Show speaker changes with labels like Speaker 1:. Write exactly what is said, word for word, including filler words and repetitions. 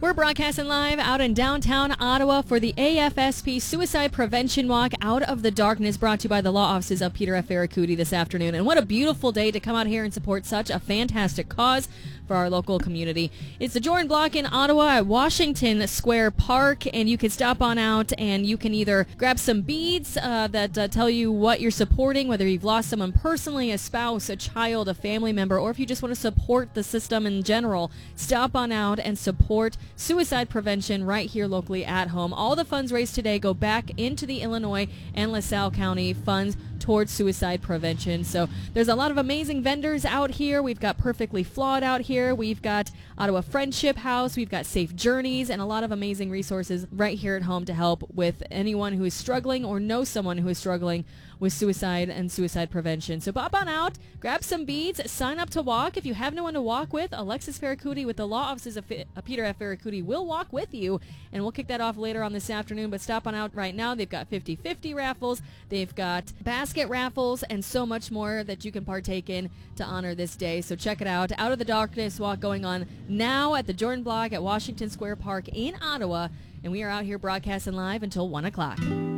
Speaker 1: We're broadcasting live out in downtown Ottawa for the A F S P Suicide Prevention Walk Out of the Darkness, brought to you by the law offices of Peter F. Ferracuti this afternoon. And what a beautiful day to come out here and support such a fantastic cause for our local community. It's the Jordan Block in Ottawa at Washington Square Park, and you can stop on out and you can either grab some beads uh, that uh, tell you what you're supporting, whether you've lost someone personally, a spouse, a child, a family member, or if you just want to support the system in general. Stop on out and support suicide prevention right here locally at home. All the funds raised today go back into the Illinois and LaSalle County funds towards suicide prevention. So there's a lot of amazing vendors out here. We've got Perfectly Flawed out here. We've got Ottawa Friendship House. We've got Safe Journeys and a lot of amazing resources right here at home to help with anyone who is struggling or knows someone who is struggling with suicide and suicide prevention. So pop on out, grab some beads, sign up to walk. If you have no one to walk with, Alexis Ferracuti with the law offices of Peter F. Ferracuti will walk with you, and we'll kick that off later on this afternoon. But stop on out right now. They've got fifty fifty raffles. They've got basket raffles and so much more that you can partake in to honor this day. So check it out. Out of the Darkness walk going on now at the Jordan Block at Washington Square Park in Ottawa, and we are out here broadcasting live until one o'clock.